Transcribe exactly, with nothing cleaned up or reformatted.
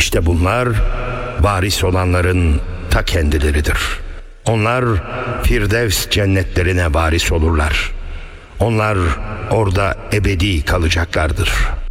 İşte bunlar varis olanların ta kendileridir. Onlar Firdevs cennetlerine varis olurlar. Onlar orada ebedi kalacaklardır.